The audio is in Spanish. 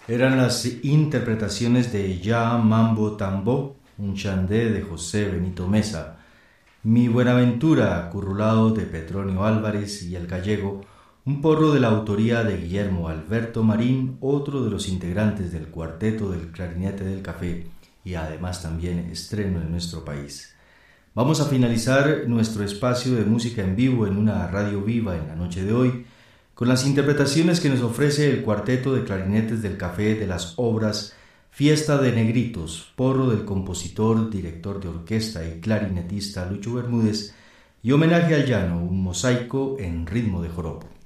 Eran las interpretaciones de Ya Mambo Tambo, un chandé de José Benito Mesa, Mi Buenaventura, currulado de Petronio Álvarez y El Gallego, un porro de la autoría de Guillermo Alberto Marín, otro de los integrantes del cuarteto del Clarinete del Café y además también estreno en nuestro país. Vamos a finalizar nuestro espacio de música en vivo en una radio viva en la noche de hoy con las interpretaciones que nos ofrece el cuarteto de clarinetes del Café de las obras Fiesta de Negritos, porro del compositor, director de orquesta y clarinetista Lucho Bermúdez, y Homenaje al Llano, un mosaico en ritmo de joropo.